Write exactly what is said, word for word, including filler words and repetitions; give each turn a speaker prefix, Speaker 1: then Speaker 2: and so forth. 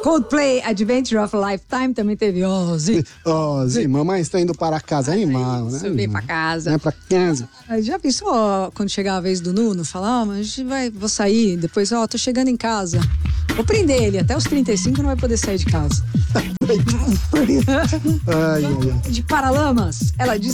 Speaker 1: Coldplay, Adventure of a Lifetime, também teve Ozzy.
Speaker 2: Ozzy, mamãe está indo para casa, animal, né?
Speaker 1: Subir pra casa.
Speaker 2: É pra casa.
Speaker 1: Já pensou quando chegar a vez do Nuno, falar, ó, mas a gente vai, vou sair, depois, ó, tô chegando em casa. Vou prender ele, até os trinta e cinco não vai poder sair de casa.
Speaker 2: Ai, ai, ai.
Speaker 1: De Paralamas, ela disse